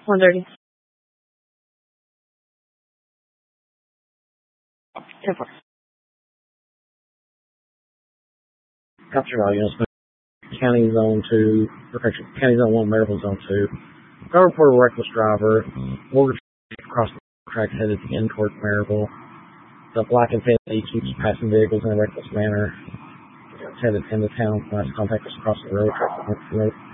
130. 10-4. Capture units. County Zone 2, County Zone 1, Maryville Zone 2. Car reported a reckless driver. Mortgage across the track headed in towards Maryville. The black Infiniti keeps passing vehicles in a reckless manner. It's headed into town. Last contact was across the road.